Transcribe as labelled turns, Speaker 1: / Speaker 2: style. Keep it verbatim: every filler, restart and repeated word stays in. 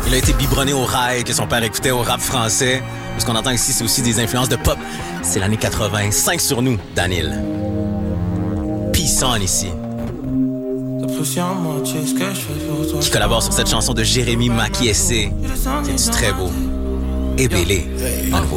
Speaker 1: Il a été biberonné au rail que son père écoutait au rap français. Ce qu'on entend ici, c'est aussi des influences de pop. C'est l'année quatre-vingts. cinq sur nous, Daniel. Peace on ici. Qui collabore sur cette chanson de Jérémy Makiessé. C'est du très beau. Et Bélé, un nouveau